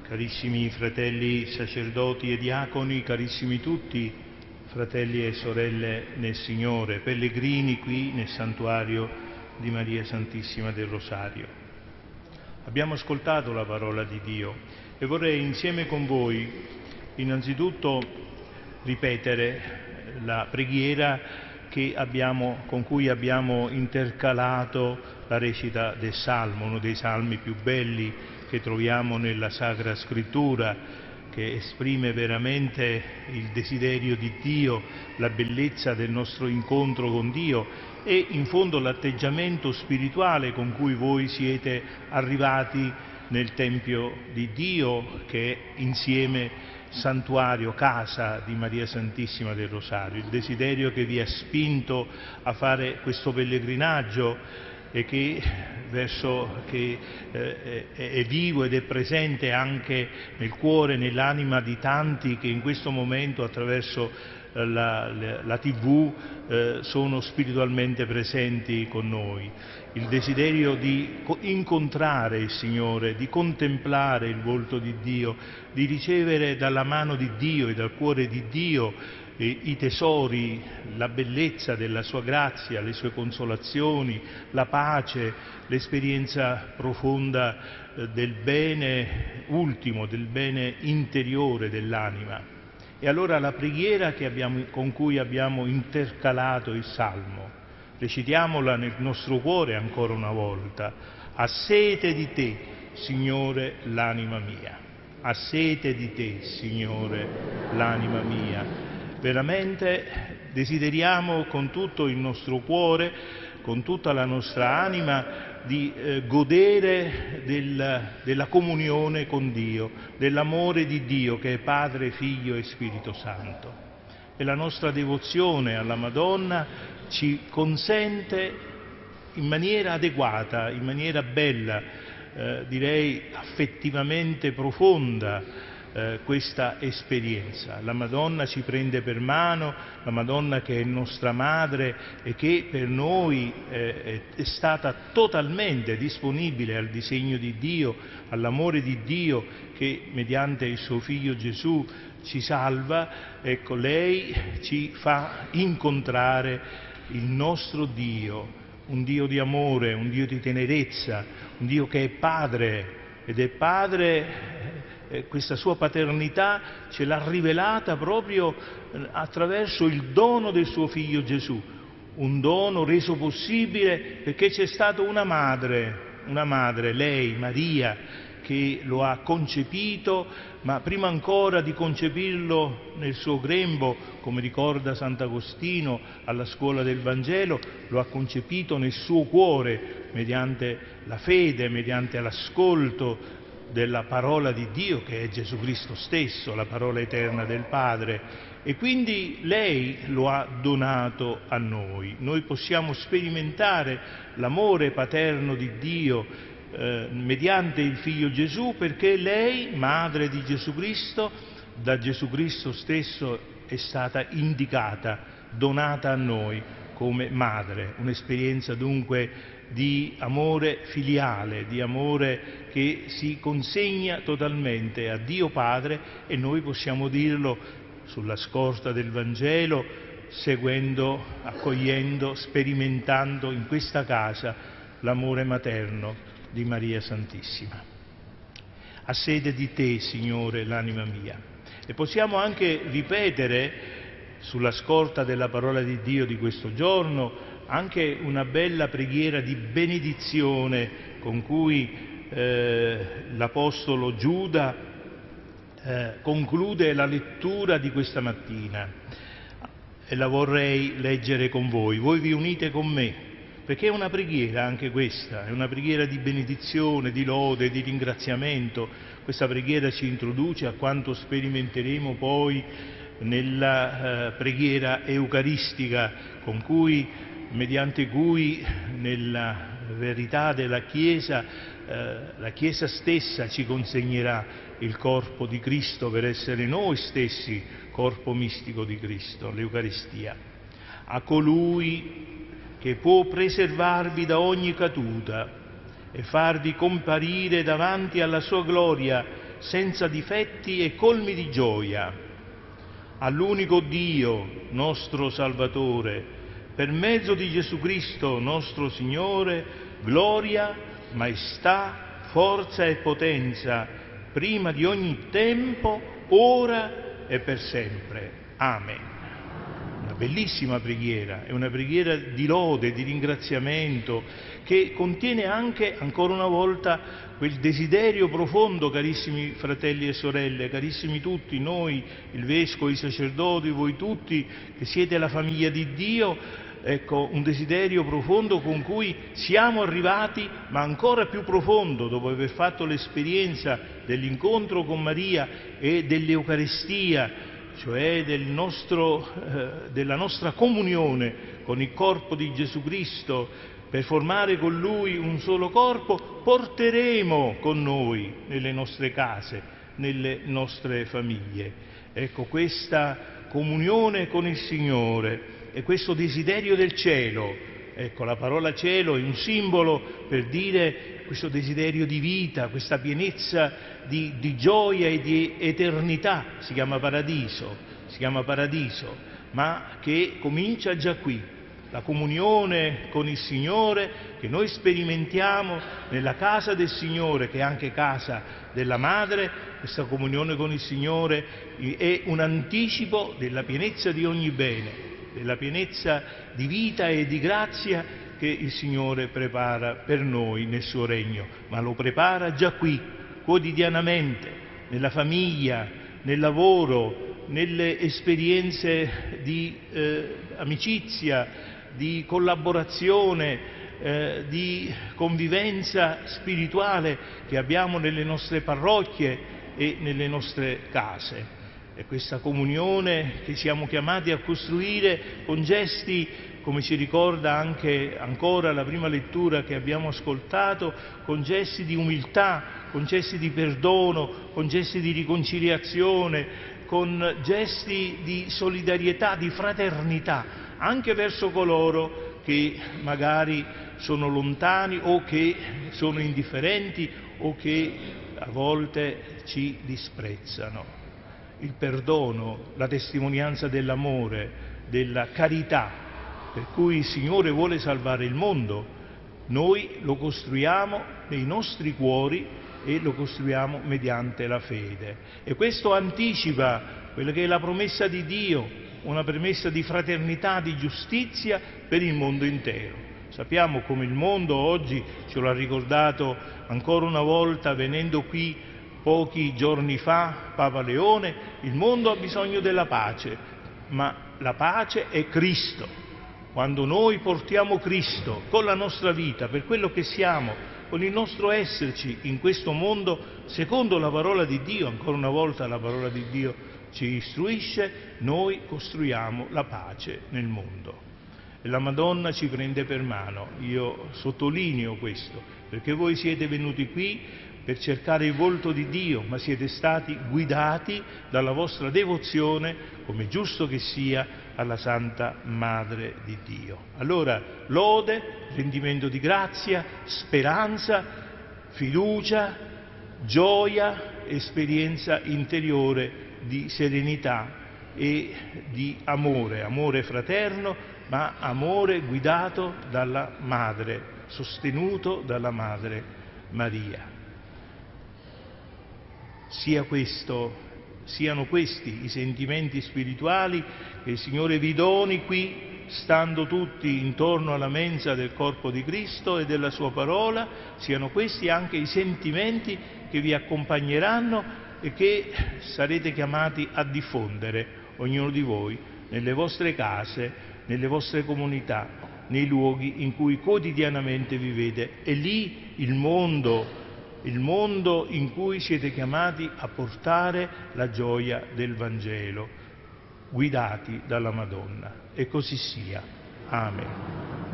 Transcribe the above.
Carissimi fratelli sacerdoti e diaconi, carissimi tutti, fratelli e sorelle nel Signore, pellegrini qui nel santuario di Maria Santissima del Rosario. Abbiamo ascoltato la parola di Dio e vorrei insieme con voi innanzitutto ripetere la preghiera con cui abbiamo intercalato la recita del Salmo, uno dei salmi più belli che troviamo nella Sacra Scrittura, che esprime veramente il desiderio di Dio, la bellezza del nostro incontro con Dio e in fondo l'atteggiamento spirituale con cui voi siete arrivati nel Tempio di Dio, che è insieme santuario, casa di Maria Santissima del Rosario, il desiderio che vi ha spinto a fare questo pellegrinaggio e che è vivo ed è presente anche nel cuore, nell'anima di tanti che in questo momento attraverso la TV sono spiritualmente presenti con noi. Il desiderio di incontrare il Signore, di contemplare il volto di Dio, di ricevere dalla mano di Dio e dal cuore di Dio i tesori, la bellezza della sua grazia, le sue consolazioni, la pace, l'esperienza profonda del bene ultimo, del bene interiore dell'anima. E allora la preghiera con cui abbiamo intercalato il Salmo, recitiamola nel nostro cuore ancora una volta: ha sete di te, Signore, l'anima mia. Ha sete di te, Signore, l'anima mia. Veramente desideriamo con tutto il nostro cuore, con tutta la nostra anima, di godere della comunione con Dio, dell'amore di Dio che è Padre, Figlio e Spirito Santo. E la nostra devozione alla Madonna ci consente in maniera adeguata, in maniera bella, direi affettivamente profonda, questa esperienza. La Madonna ci prende per mano, la Madonna che è nostra madre e che per noi è stata totalmente disponibile al disegno di Dio, all'amore di Dio che mediante il suo Figlio Gesù ci salva. Ecco, lei ci fa incontrare il nostro Dio, un Dio di amore, un Dio di tenerezza, un Dio che è Padre ed è Padre. Questa sua paternità ce l'ha rivelata proprio attraverso il dono del suo Figlio Gesù, un dono reso possibile perché c'è stata una madre, lei, Maria, che lo ha concepito, ma prima ancora di concepirlo nel suo grembo, come ricorda Sant'Agostino alla scuola del Vangelo, lo ha concepito nel suo cuore mediante la fede, mediante l'ascolto della parola di Dio che è Gesù Cristo stesso, la parola eterna del Padre, e quindi lei lo ha donato a noi. Noi possiamo sperimentare l'amore paterno di Dio mediante il Figlio Gesù, perché lei, madre di Gesù Cristo, da Gesù Cristo stesso è stata indicata, donata a noi come madre, un'esperienza dunque di amore filiale, di amore che si consegna totalmente a Dio Padre, e noi possiamo dirlo sulla scorta del Vangelo, seguendo, accogliendo, sperimentando in questa casa l'amore materno di Maria Santissima. Ha sete di te, Signore, l'anima mia. E possiamo anche ripetere, sulla scorta della parola di Dio di questo giorno, anche una bella preghiera di benedizione con cui l'Apostolo Giuda conclude la lettura di questa mattina, e la vorrei leggere con voi. Voi vi unite con me, perché è una preghiera anche questa, è una preghiera di benedizione, di lode, di ringraziamento. Questa preghiera ci introduce a quanto sperimenteremo poi nella preghiera eucaristica, mediante cui nella verità della Chiesa, la Chiesa stessa ci consegnerà il corpo di Cristo per essere noi stessi corpo mistico di Cristo, l'Eucaristia. A colui che può preservarvi da ogni caduta e farvi comparire davanti alla sua gloria senza difetti e colmi di gioia. All'unico Dio, nostro Salvatore, per mezzo di Gesù Cristo, nostro Signore, gloria, maestà, forza e potenza, prima di ogni tempo, ora e per sempre. Amen. Una bellissima preghiera, è una preghiera di lode, di ringraziamento, che contiene anche, ancora una volta, quel desiderio profondo, carissimi fratelli e sorelle, carissimi tutti noi, il Vescovo, i sacerdoti, voi tutti che siete la famiglia di Dio, ecco, un desiderio profondo con cui siamo arrivati, ma ancora più profondo, dopo aver fatto l'esperienza dell'incontro con Maria e dell'Eucaristia, cioè della nostra comunione con il corpo di Gesù Cristo, per formare con Lui un solo corpo, porteremo con noi nelle nostre case, nelle nostre famiglie. Ecco, questa comunione con il Signore e questo desiderio del cielo. Ecco, la parola cielo è un simbolo per dire questo desiderio di vita, questa pienezza di gioia e di eternità, si chiama paradiso, ma che comincia già qui. La comunione con il Signore che noi sperimentiamo nella casa del Signore, che è anche casa della Madre, questa comunione con il Signore è un anticipo della pienezza di ogni bene, della pienezza di vita e di grazia che il Signore prepara per noi nel suo regno, ma lo prepara già qui, quotidianamente, nella famiglia, nel lavoro, nelle esperienze di amicizia, di collaborazione, di convivenza spirituale che abbiamo nelle nostre parrocchie e nelle nostre case. È questa comunione che siamo chiamati a costruire con gesti, come ci ricorda anche ancora la prima lettura che abbiamo ascoltato, con gesti di umiltà, con gesti di perdono, con gesti di riconciliazione, con gesti di solidarietà, di fraternità, anche verso coloro che magari sono lontani o che sono indifferenti o che a volte ci disprezzano. Il perdono, la testimonianza dell'amore, della carità, per cui il Signore vuole salvare il mondo, noi lo costruiamo nei nostri cuori e lo costruiamo mediante la fede. E questo anticipa quella che è la promessa di Dio, una promessa di fraternità, di giustizia per il mondo intero. Sappiamo come il mondo oggi, ce lo ha ricordato ancora una volta venendo qui pochi giorni fa Papa Leone, il mondo ha bisogno della pace, ma la pace è Cristo. Quando noi portiamo Cristo con la nostra vita, per quello che siamo, con il nostro esserci in questo mondo, secondo la parola di Dio, ancora una volta la parola di Dio ci istruisce, noi costruiamo la pace nel mondo. E la Madonna ci prende per mano, io sottolineo questo, perché voi siete venuti qui per cercare il volto di Dio, ma siete stati guidati dalla vostra devozione, come giusto che sia, alla Santa Madre di Dio. Allora, lode, rendimento di grazia, speranza, fiducia, gioia, esperienza interiore di serenità e di amore fraterno, ma amore guidato dalla Madre, sostenuto dalla Madre Maria. Siano questi i sentimenti spirituali che il Signore vi doni qui, stando tutti intorno alla mensa del corpo di Cristo e della Sua parola, siano questi anche i sentimenti che vi accompagneranno e che sarete chiamati a diffondere, ognuno di voi, nelle vostre case, nelle vostre comunità, nei luoghi in cui quotidianamente vivete. È lì il mondo in cui siete chiamati a portare la gioia del Vangelo, guidati dalla Madonna. E così sia. Amen.